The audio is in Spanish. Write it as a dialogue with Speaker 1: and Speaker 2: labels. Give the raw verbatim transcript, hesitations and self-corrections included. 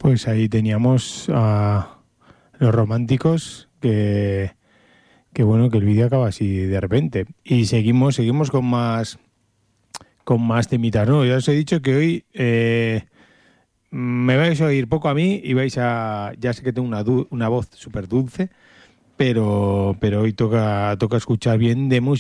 Speaker 1: Pues ahí teníamos a Los Románticos, que, que bueno, que el vídeo acaba así de repente. Y seguimos, seguimos con más con más temitas, ¿no? Ya os he dicho que hoy eh, me vais a oír poco a mí y vais a... Ya sé que tengo una, du- una voz súper dulce, pero, pero hoy toca, toca escuchar bien de música.